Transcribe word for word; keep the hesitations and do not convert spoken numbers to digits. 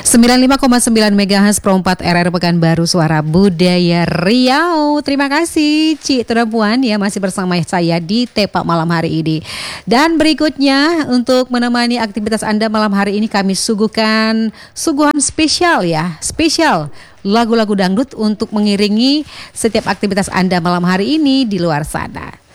sembilan puluh lima koma sembilan megahertz Pro empat R R Pekanbaru Suara Budaya Riau. Terima kasih Cik Tuan ya masih bersama saya di Tepak malam hari ini. Dan berikutnya untuk menemani aktivitas Anda malam hari ini kami suguhkan suguhan spesial ya, spesial lagu-lagu dangdut untuk mengiringi setiap aktivitas Anda malam hari ini di luar sana.